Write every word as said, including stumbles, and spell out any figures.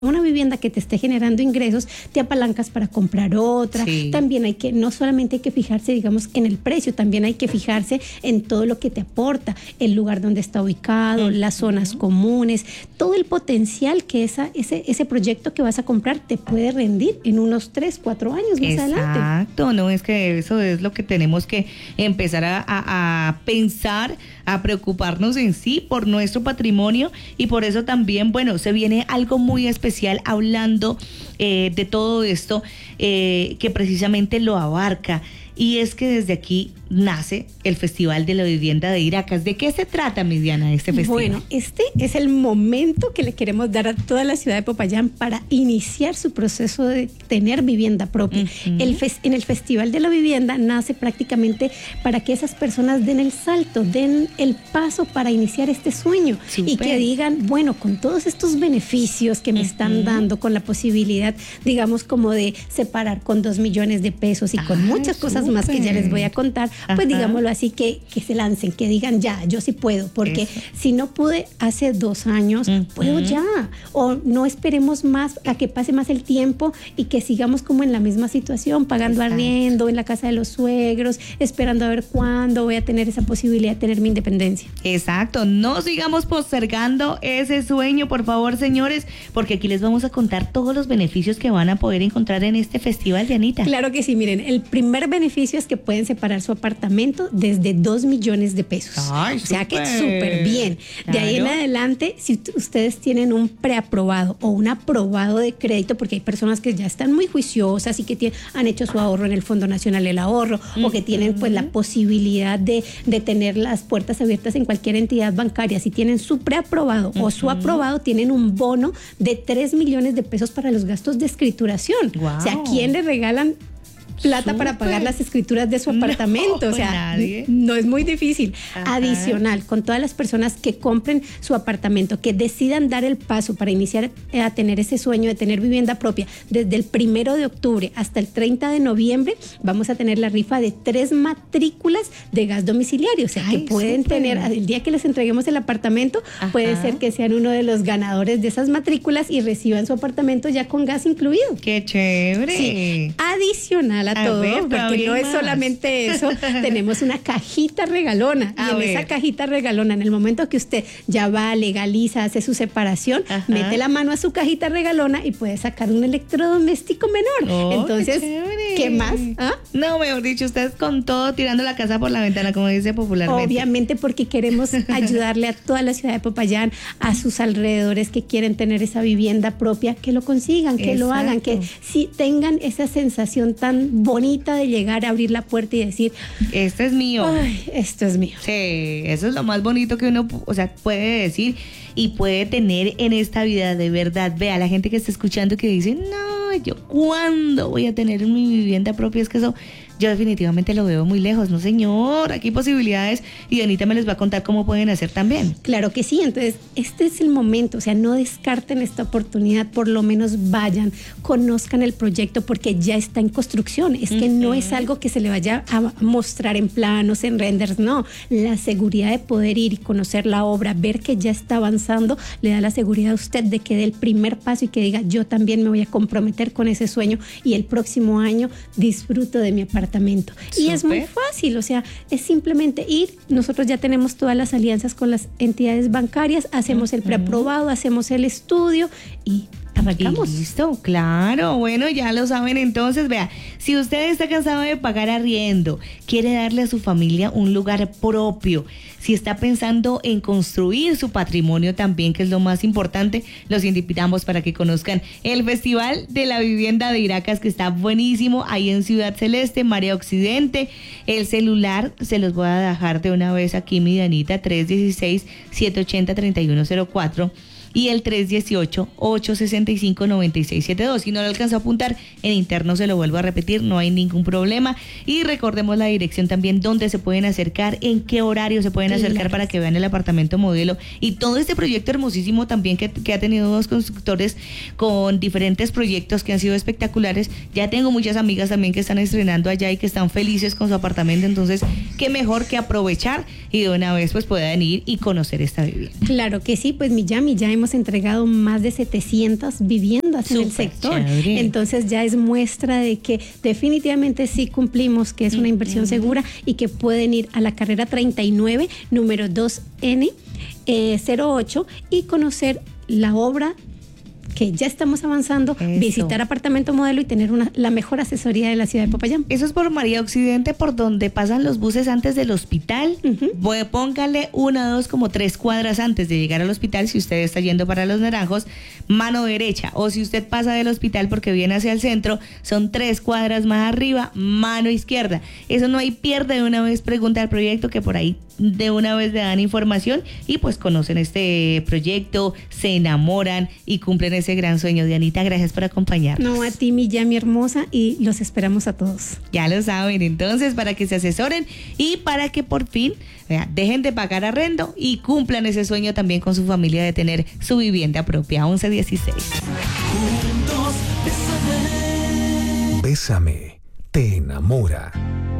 una vivienda que te esté generando ingresos, te apalancas para comprar otra. Sí. También hay que, no solamente hay que fijarse, digamos, en el precio, también hay que fijarse en todo lo que te aporta, el lugar donde está ubicado, uh-huh. las zonas comunes, todo el potencial que esa, ese, ese proyecto que vas a comprar te puede rendir en unos tres, cuatro años más Exacto, adelante. Exacto, no, es que eso es lo que tenemos que empezar a, a, a pensar, a preocuparnos en sí por nuestro patrimonio, y por eso también, bueno, se viene algo muy especial hablando eh, de todo esto eh, que precisamente lo abarca, y es que desde aquí nace el Festival de la Vivienda de Iracas. ¿De qué se trata, mi Diana, este festival? Bueno, este es el momento que le queremos dar a toda la ciudad de Popayán para iniciar su proceso de tener vivienda propia. Uh-huh. El fes- en el Festival de la Vivienda nace prácticamente para que esas personas den el salto, den el paso para iniciar este sueño. Super. Y que digan, bueno, con todos estos beneficios que me uh-huh. están dando, con la posibilidad, digamos, como de separar con dos millones de pesos y con Ay, muchas super. cosas más que ya les voy a contar, Ajá. pues digámoslo así, que, que se lancen, que digan ya, yo sí puedo, porque Eso. si no pude hace dos años, uh-huh. puedo ya, o no esperemos más a que pase más el tiempo y que sigamos como en la misma situación, pagando Exacto. arriendo en la casa de los suegros, esperando a ver cuándo voy a tener esa posibilidad de tener mi independencia. Exacto, no sigamos postergando ese sueño, por favor, señores, porque aquí les vamos a contar todos los beneficios que van a poder encontrar en este festival, Dianita. Claro que sí, miren, el primer beneficio es que pueden separar su apartamento desde dos millones de pesos. Ay, o sea super. que súper bien. Claro. De ahí en adelante, si t- ustedes tienen un preaprobado o un aprobado de crédito, porque hay personas que ya están muy juiciosas y que tienen, han hecho su ahorro en el Fondo Nacional del Ahorro, uh-huh. o que tienen pues la posibilidad de, de tener las puertas abiertas en cualquier entidad bancaria. Si tienen su preaprobado uh-huh. o su aprobado, tienen un bono de tres millones de pesos para los gastos de escrituración. Wow. O sea, ¿a quién le regalan plata Super. para pagar las escrituras de su apartamento? No, o sea, nadie. no es muy difícil. Ajá. Adicional, con todas las personas que compren su apartamento, que decidan dar el paso para iniciar a tener ese sueño de tener vivienda propia, desde el primero de octubre hasta el treinta de noviembre, vamos a tener la rifa de tres matrículas de gas domiciliario. O sea, Ay, que pueden super. tener, el día que les entreguemos el apartamento, Ajá. puede ser que sean uno de los ganadores de esas matrículas y reciban su apartamento ya con gas incluido. ¡Qué chévere! Sí. Adicional a, a todo, ver, porque no más. es solamente eso, tenemos una cajita regalona, a y en ver. esa cajita regalona, en el momento que usted ya va, legaliza, hace su separación, Ajá. mete la mano a su cajita regalona y puede sacar un electrodoméstico menor. Oh, Entonces, qué, ¿qué más? ¿Ah? No, mejor dicho, ustedes con todo tirando la casa por la ventana, como dice popularmente. Obviamente, porque queremos ayudarle a toda la ciudad de Popayán, a sus alrededores que quieren tener esa vivienda propia, que lo consigan, que Exacto. lo hagan, que si tengan esa sensación tan bonita de llegar a abrir la puerta y decir, esto es mío. Ay, esto es mío. Sí, eso es lo más bonito que uno, o sea, puede decir y puede tener en esta vida, de verdad. Vea, la gente que está escuchando que dice, no, yo ¿cuándo voy a tener mi vivienda propia? Es que eso yo definitivamente lo veo muy lejos. No, señor, aquí hay posibilidades y Anita me les va a contar cómo pueden hacer también. Claro que sí, entonces este es el momento, o sea, no descarten esta oportunidad, por lo menos vayan, conozcan el proyecto porque ya está en construcción. Es que uh-huh. no es algo que se le vaya a mostrar en planos, en renders, no. La seguridad de poder ir y conocer la obra, ver que ya está avanzando, le da la seguridad a usted de que dé el primer paso y que diga, yo también me voy a comprometer con ese sueño y el próximo año disfruto de mi apartamento. Y Super. es muy fácil, o sea, es simplemente ir, nosotros ya tenemos todas las alianzas con las entidades bancarias, hacemos uh-huh. el preaprobado, hacemos el estudio y arrancamos. Y listo, claro, bueno, ya lo saben entonces, vea, si usted está cansado de pagar arriendo, quiere darle a su familia un lugar propio, si está pensando en construir su patrimonio también, que es lo más importante, los invitamos para que conozcan el Festival de la Vivienda de Iracas, que está buenísimo, ahí en Ciudad Celeste, Marea Occidente. El celular se los voy a dejar de una vez aquí, mi Danita, tres uno seis, siete ocho cero, tres uno cero cuatro. Y el tres uno ocho, ocho seis cinco, nueve seis siete dos. Si no lo alcanzó a apuntar, en interno se lo vuelvo a repetir, no hay ningún problema. Y recordemos la dirección también, dónde se pueden acercar, en qué horario se pueden acercar para que vean el apartamento modelo. Y todo este proyecto hermosísimo también que, que ha tenido dos constructores con diferentes proyectos que han sido espectaculares. Ya tengo muchas amigas también que están estrenando allá y que están felices con su apartamento. Entonces, qué mejor que aprovechar y de una vez pues puedan ir y conocer esta vivienda. Claro que sí, pues mi ya, mi ya hemos hemos entregado más de setecientas viviendas Super en el sector. Chévere. Entonces ya es muestra de que definitivamente sí cumplimos, que es una inversión uh-huh. segura y que pueden ir a la carrera treinta y nueve, número dos N cero ocho y conocer la obra, que ya estamos avanzando, eso. Visitar Apartamento Modelo y tener una, la mejor asesoría de la ciudad de Popayán. Eso es por María Occidente, por donde pasan los buses antes del hospital. Uh-huh. Póngale una, dos, como tres cuadras antes de llegar al hospital, si usted está yendo para Los Naranjos, mano derecha. O si usted pasa del hospital porque viene hacia el centro, son tres cuadras más arriba, mano izquierda. Eso no hay pierde, de una vez pregunta al proyecto, que por ahí de una vez le dan información y pues conocen este proyecto, se enamoran y cumplen ese gran sueño. Dianita, gracias por acompañarnos. No, a ti, mi Yami hermosa, y los esperamos a todos. Ya lo saben, entonces, para que se asesoren y para que por fin vea, dejen de pagar arrendo y cumplan ese sueño también con su familia de tener su vivienda propia. once dieciséis. Juntos, bésame. Bésame, te enamora.